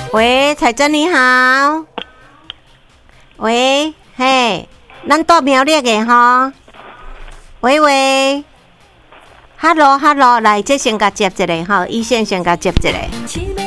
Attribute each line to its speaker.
Speaker 1: 喂，彩珍你好。喂，嘿，咱住苗栗的吼。喂喂 ，Hello， 来，这先甲接一个吼，医生先甲接一个。